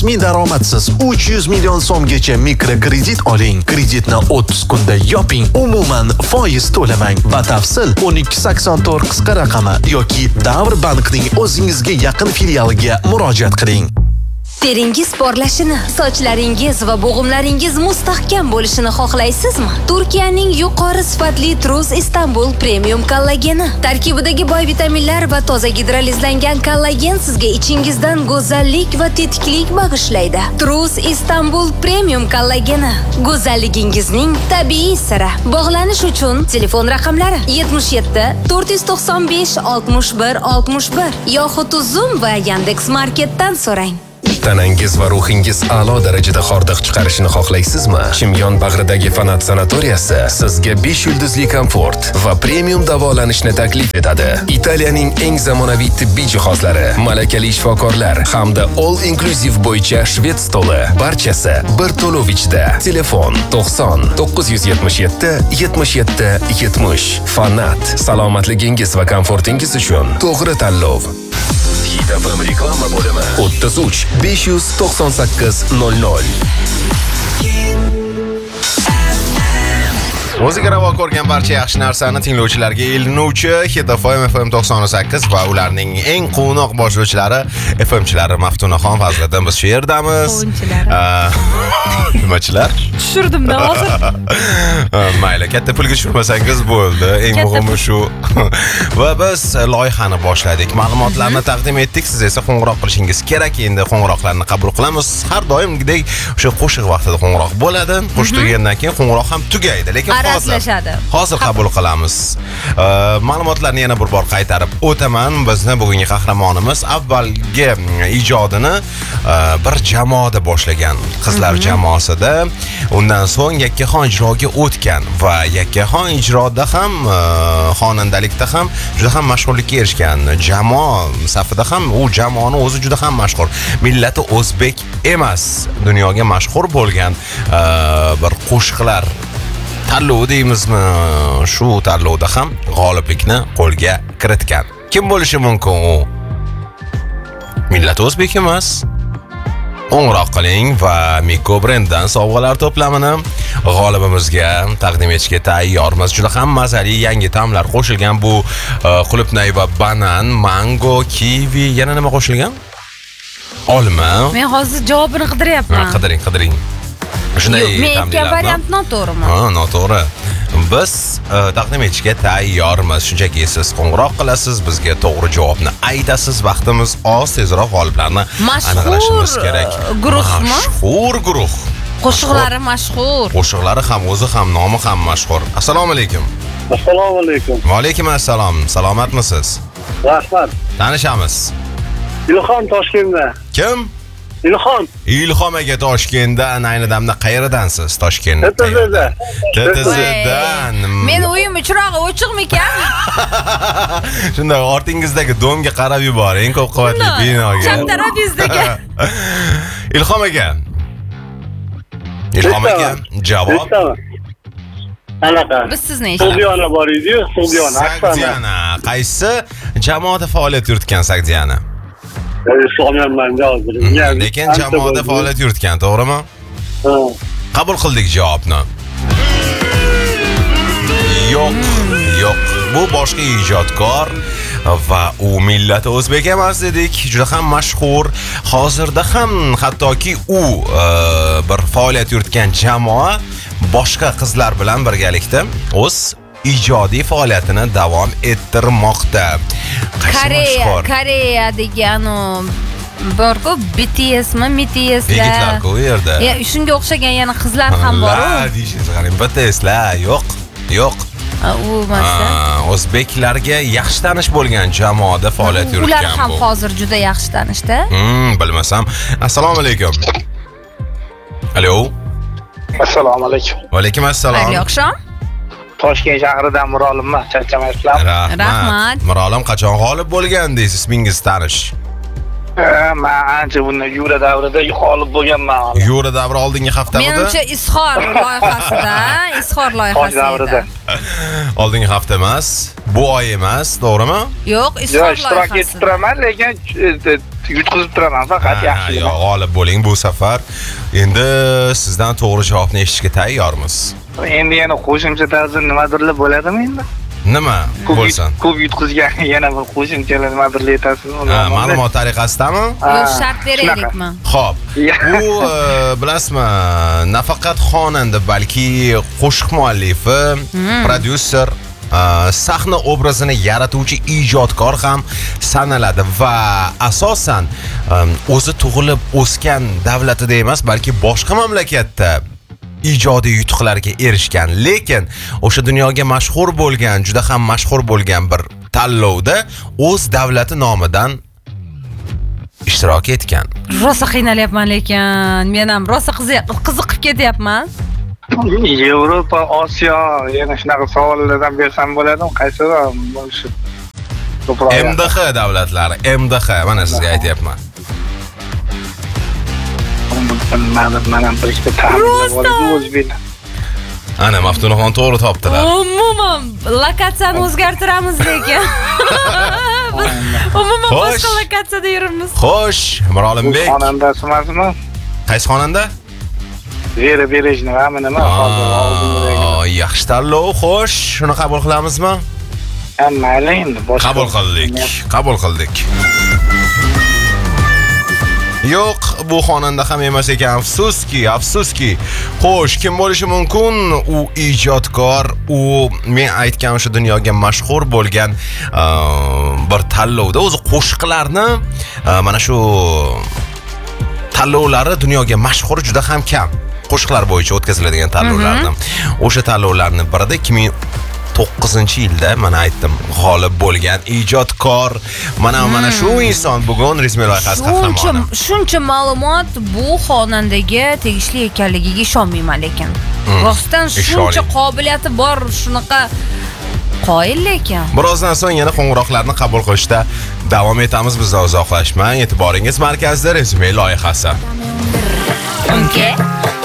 rasmiy daromadsiz 300 million so'mgacha mikrokredit oling. Kreditni 30 kunda yoping. Umuman foiz to'lamang. Batafsil 1284 qisqa raqami yoki Davr bankning o'zingizga yaqin filialiga murojaat qiling. Teringiz porlashini, sochlaringiz va bo'g'imlaringiz mustahkam bo'lishini xohlaysizmi? Turkiyaning yuqori sifatli Trus Istanbul Premium kollageni. Tarkibidagi boy vitaminlar va toza gidrolizlangan kollagen sizga ichingizdan go'zallik va tetiklik bag'ishlaydi. Trus Istanbul Premium kollageni. Go'zalligingizning tabiiy siri. Bog'lanish uchun telefon raqamlari 77 495 61 61 yoxud Zoom va Yandex Marketdan so'rang. Tanangiz va ruhingiz a'lo darajada hordiq chiqarishini xohlaysizmi? Chimyon bag'ridagi Fanat sanatoriyasi sizga 5 yulduzli komfort va premium davolanishni taklif etadi. Italiyaning eng zamonaviy tibbiy jihozlari, malakali shifokorlar hamda all inclusive bo'yicha shved stoli. Barchasi bir to'lov ichida. Telefon 90 977 77 70. Fanat, salomatligingiz va komfortingiz uchun to'g'ri tanlov. Hidafam reklama bo'limi 33 598 00. O'ziga ravo ko'rgan barcha yaxshi narsani tinglovchilarga ilinuvchi Hidafam FM 98 va ularning eng quvnoq boshlovchilari FMchilari Maftunaxon Fazliddin biz shu yerdamiz. Nimachilar? Tushirdim-da hozir. Mayli, katta pulga tushirmasangiz bo'ldi. Eng muhimi shu. Va biz loyihani boshladik. Ma'lumotlarni taqdim etdik. Siz esa qo'ng'iroq qilishingiz kerak. Endi qo'ng'iroqlarni qabul qilamiz. Har doimgidek o'sha qo'shiq vaqtida qo'ng'iroq bo'ladi. Qo'shiq tugagandan keyin qo'ng'iroq ham tugaydi. Lekin hozir qabul qilamiz. Ma'lumotlarni yana bir bor qaytarib o'taman. Bizni bugungi qahramonimiz avvalgi ijodini bir jamoada boshlagan. Qizlar jamoasida. Undan so'ng yakkaxon ijroga o'tgan va yakkaxon ijroda ham xonandalikda ham juda ham mashhurlikka erishgan. Jamoa safida ham u jamoani o'zi juda ham mashhur. Millati o'zbek emas, dunyoga mashhur bo'lgan bir qo'shiqlar tanlov deymizmi? Shu tanlovda ham g'oliblikni qo'lga kiritgan. Kim bo'lishi mumkin u? Millat o'zbek emas. Qo'ng'iroq qiling va Miko brenddan sovg'alar to'plamini g'olibimizga taqdim etishga tayyormiz. Juda ham mazali yangi ta'mlar qo'shilgan. Bu qulupnay va banan, mango, kivi, yana nima qo'shilgan? Olma. Men hozir javobini qidiryapman. Qidiring. Shunday men aytgan variant noto'g'rimi? Noto'g'ri. Biz taqdim etishga tayyormiz. Shunchaki siz qo'ng'iroq qilasiz, bizga to'g'ri javobni aytasiz. Vaqtimiz oz, tezroq g'oliblarni aniqlashimiz kerak. Guruhmi? Mashhur guruh. Qo'shiqlari mashhur. Qo'shiqlari ham, o'zi ham, nomi ham mashhur. Assalomu alaykum. Assalomu alaykum. Va alaykum assalom. Salomatmisiz? Rahmat. Tanishamiz. Ilhom Toshkentda. Kim? Ilhom aka Toshkentdan. Ayni damda qayerdansiz? Toshkentdan. TTZdan. Men uyim chirog'i o'chiqmikan? Shunda ortingizdagi domga qarab yuboring, ko'p qavatli binoga. Chap tarafingizdagi. Ilhom aka, javob. Anaqa. Biz sizni Sug'diyona bor edi-yu, Sug'diyona. Qaysi jamoada faoliyat yuritgan Sug'diyona? Lekin jamoada faoliyat yuritgan, to'g'rimi? Qabul qildik javobni. Yo'q. Bu boshqa ijodkor va u millati o'zbek emas dedik. Juda ham mashhur. Hozirda ham hattoki u bir faoliyat yuritgan jamoa boshqa qizlar bilan birgalikda o'z ijodiy faoliyatini davom ettirmoqda. Koreya degan bor-ku, BTSmi, MTSlar. Yigitlar-ku u yerda. Shunga o'xshagan yana qizlar ham bor-ku. Deysiz, qarang, BTSlar yo'q. U masa. O'zbeklarga yaxshi tanish bo'lgan jamoada faoliyat yuritgan bu. Ular ham hozir juda yaxshi tanishda. Bilmasam. Assalomu alaykum. Alo. Assalomu alaykum. Va alaykum assalom. Xayrli oqshom. Toshkent shahridan Mirolimman, charchamayapsizlar. Rahmat. Mirolim qachon g'olib bo'lgan deysiz, ismingiz tanish? Men ancha bundan Yura davrida g'olib bo'lganman. Yura davri oldingi haftamidi? Menimcha izhor loyihasida. Oldingi hafta emas, bu oy emas, to'g'rimi? Yo'q, izhor loyihasi. Ishtirok etib turaman, lekin yutqizib turaman faqat yaxshi. Yo, g'olib bo'ling bu safar. Endi sizdan to'g'ri javobni eshitishga tayyormiz. Endi yana qo'shimcha tarzda nimadirlar bo'ladimi endi? Nima bo'lsin? Ko'p yutqizgan yana bir qo'shimchalar nimadirlar aytasizmi? Ma'lumot tariqasidami? Yo'q, shart beraylikmi? Xo'p. Bu bilasizmi, nafaqat xonanda, balki qo'shiq muallifi, prodyuser, sahna obrazini yaratuvchi ijodkor ham sanaladi va asosan o'zi tug'ilib o'sgan davlatida emas, balki boshqa mamlakatda ijodiy yutuqlarga erishgan, lekin o'sha dunyoga mashhur bo'lgan, juda ham mashhur bo'lgan bir tanlovda o'z davlati nomidan ishtirok etgan. Rosa qiynalyapman lekin men ham rosa qiziqib ketyapman. Yevropa, Osiyo, yana shunaqa savollardan bersam bo'ladimi? Qaysi bo'lishi? Ko'proq. MDH davlatlari, MDH, mana sizga aytyapman. Mana bir ikkita ta'minlar o'zbek. Ana Maftunaxon to'g'ri topdilar. Umuman lokatsiyani o'zgartiramiz lekin. Biz umuman boshqa lokatsiyada yuribmiz. Xo'sh, Mirolimbek. Xonandasi emasmi? Qaysi xonanda? Vera Berejneva nima hozir? Yaxshi tanlov, xo'sh, shuni qabul qilamizmi? Mayli endi boshqa. Qabul qildik. Yo'q, bu xonanda ham emas ekan, afsuski. Xo'sh, kim bo'lishi mumkin? U ijodkor, u men aytgan o'sha dunyoga mashhur bo'lgan bir tanlovda o'zi qo'shiqlarni mana shu tanlovlari dunyoga mashhur juda ham kam. Qo'shiqlar bo'yicha o'tkaziladigan tanlovlarni. O'sha tanlovlarning birida 2009-yilda mana aytdim, g'olib bo'lgan ijodkor, mana shu inson bugun resmiy loyihasi qahramoni. Shuncha ma'lumot bu xonandaga tegishli ekanligiga ishonmayman lekin. Rostdan shuncha qobiliyati bor, shunaqa qoyil lekin. Birozdan so'ng yana qo'ng'iroqlarni qabul qilishda davom etamiz. Bizdan uzoqlashmang. E'tiboringiz markazida resmiy loyihasi. Okay.